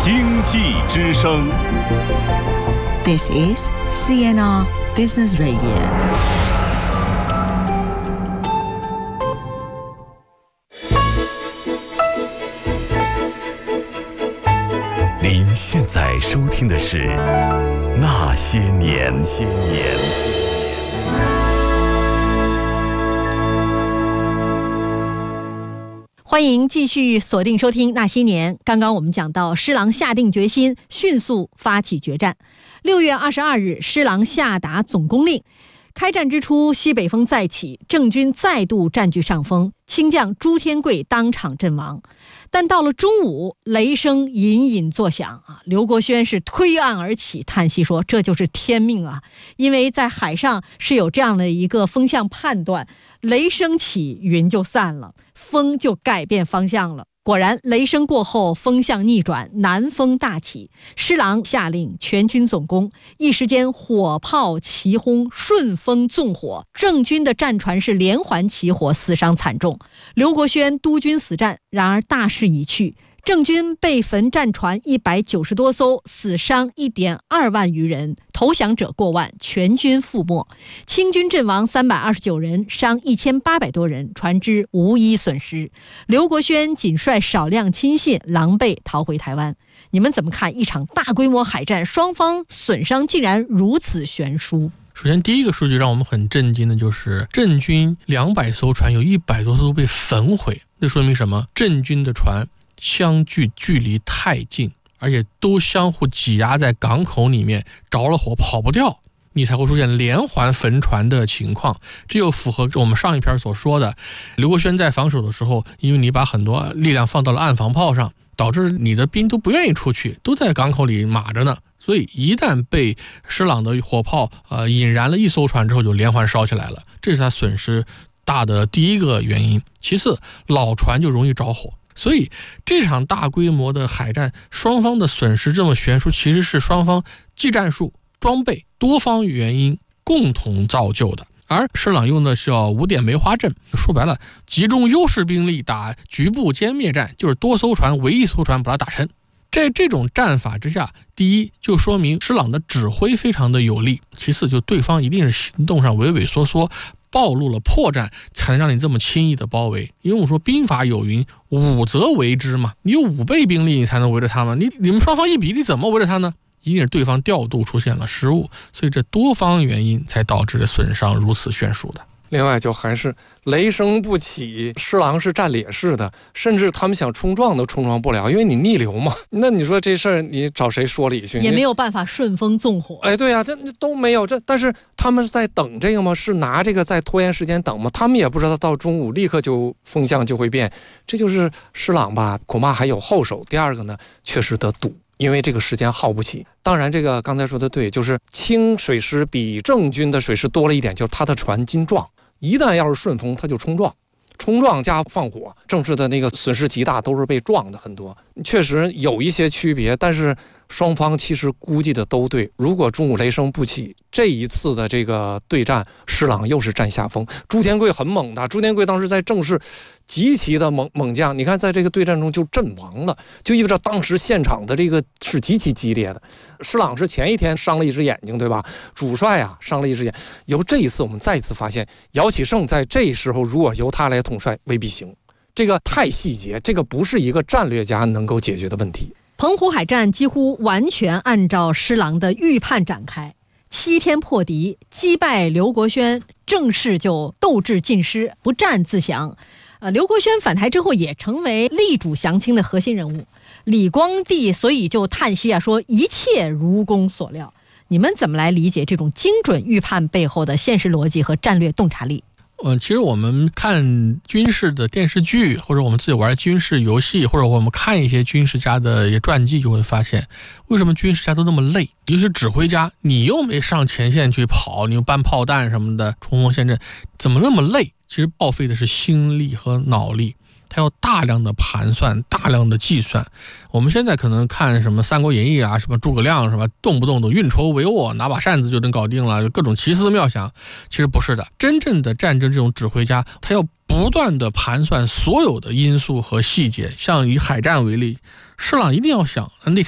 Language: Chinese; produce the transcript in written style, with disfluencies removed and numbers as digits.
经济之声。 This is CNR Business Radio. 您现在收听的是《那些年》。 欢迎继续锁定收听《那些年》。刚刚我们讲到，施琅下定决心，迅速发起决战。6月22日，施琅下达总攻令。开战之初，西北风再起，郑军再度占据上风，清将朱天贵当场阵亡。但到了中午，雷声隐隐作响啊！刘国轩是推案而起，叹息说：“这就是天命啊！”因为在海上是有这样的一个风向判断，雷声起，云就散了，风就改变方向了。果然，雷声过后，风向逆转，南风大起。施琅下令全军总攻，一时间火炮齐轰，顺风纵火，郑军的战船是连环起火，死伤惨重。刘国轩督军死战，然而大势已去。郑军被焚战船190多艘，死伤1.2万余人，投降者过万，全军覆没。清军阵亡329人，伤1800多人，船只无一损失。刘国轩仅率少量亲信狼狈逃回台湾。你们怎么看一场大规模海战，双方损伤竟然如此悬殊？ 首先，第一个数据让我们很震惊的就是郑军200艘船有100多艘被焚毁，这说明什么？郑军的船相距距离太近，而且都相互挤压在港口里面，着了火跑不掉，你才会出现连环焚船的情况。这就符合我们上一篇所说的，刘国轩在防守的时候，因为你把很多力量放到了岸防炮上，导致你的兵都不愿意出去，都在港口里码着呢。所以一旦被施琅的火炮引燃了一艘船之后，就连环烧起来了，这是他损失大的第一个原因。其次，老船就容易着火。所以这场大规模的海战，双方的损失这么悬殊，其实是双方技战术、装备多方原因共同造就的。而施琅用的是5点梅花阵，说白了，集中优势兵力打局部歼灭战，就是多艘船围一艘船把它打沉。在这种战法之下，第一就说明施琅的指挥非常的有力，其次就对方一定是行动上畏畏缩缩，暴露了破绽，才能让你这么轻易的包围。因为我们说兵法有云，5则围之嘛，你有5倍兵力你才能围着他嘛，你们双方1比，你怎么围着他呢？一定是对方调度出现了失误，所以这多方原因才导致损伤如此悬殊的。 另外就还是雷声不起，施琅是占劣势的，甚至他们想冲撞都冲撞不了，因为你逆流嘛。那你说这事儿你找谁说理去？ 也没有办法顺风纵火。 对呀，这都没有。但是他们在等这个吗？是拿这个在拖延时间等吗？他们也不知道到中午立刻就风向就会变。这就是施琅吧，恐怕还有后手。第二个呢，确实得赌。因为这个时间耗不起。当然这个刚才说的对，就是清水师比郑军的水师多了一点，就是他的船斤撞，一旦要是顺风他就冲撞加放火，郑氏的那个损失极大，都是被撞的很多。确实有一些区别，但是双方其实估计的都对。如果中午雷声不起，这一次的这个对战，施琅又是占下风。朱天贵很猛的，朱天贵当时在郑氏极其的猛将，你看在这个对战中就阵亡了，就意味着当时现场的这个是极其激烈的。施琅是前一天伤了一只眼睛，对吧？主帅啊伤了一只眼，由这一次我们再一次发现，姚启圣在这时候如果由他来统帅未必行。这个太细节，这个不是一个战略家能够解决的问题。 澎湖海战几乎完全按照施琅的预判展开，7天破敌，击败刘国轩，正式就斗志尽失，不战自降。刘国轩返台之后也成为力主降清的核心人物。李光地所以就叹息说一切如公所料。你们怎么来理解这种精准预判背后的现实逻辑和战略洞察力？ 其实我们看军事的电视剧，或者我们自己玩军事游戏，或者我们看一些军事家的一些传记，就会发现为什么军事家都那么累。尤其是指挥家，你又没上前线去跑，你又搬炮弹什么的冲锋陷阵，怎么那么累？其实报废的是心力和脑力，它要大量的盘算，大量的计算。我们现在可能看什么《三国演义》啊，什么诸葛亮什么，动不动都运筹帷幄，拿把扇子就能搞定了，各种奇思妙想。其实不是的，真正的战争这种指挥家，他要不断的盘算所有的因素和细节。像以海战为例，施琅一定要想那